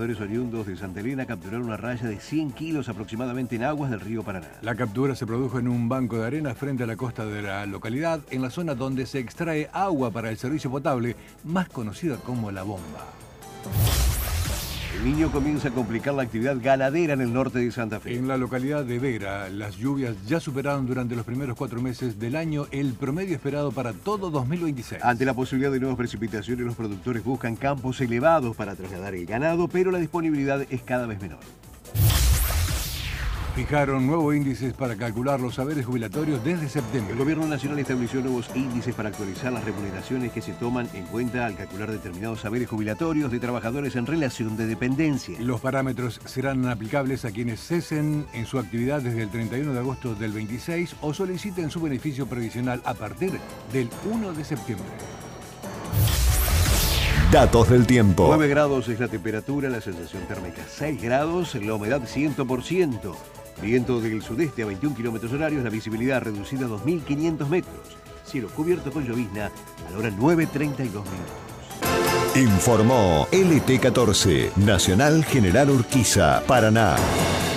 Oriundos de Santa Elena capturaron una raya de 100 kilos aproximadamente en aguas del río Paraná. La captura se produjo en un banco de arena frente a la costa de la localidad, en la zona donde se extrae agua para el servicio potable, más conocida como La Bomba. El Niño comienza a complicar la actividad ganadera en el norte de Santa Fe. En la localidad de Vera, las lluvias ya superaron durante los primeros 4 meses del año el promedio esperado para todo 2026. Ante la posibilidad de nuevas precipitaciones, los productores buscan campos elevados para trasladar el ganado, pero la disponibilidad es cada vez menor. Fijaron nuevos índices para calcular los saberes jubilatorios desde El septiembre. Gobierno Nacional estableció nuevos índices para actualizar las remuneraciones que se toman en cuenta al calcular determinados saberes jubilatorios de trabajadores en relación de dependencia. Los parámetros serán aplicables a quienes cesen en su actividad desde el 31 de agosto del 26 o soliciten su beneficio previsional a partir del 1 de septiembre. Datos del tiempo. 9 grados es la temperatura, la sensación térmica 6 grados, la humedad 100%. Viento del sudeste a 21 kilómetros horarios, la visibilidad reducida a 2.500 metros. Cielo cubierto con llovizna a la hora 9:32 minutos. Informó LT14, Nacional General Urquiza, Paraná.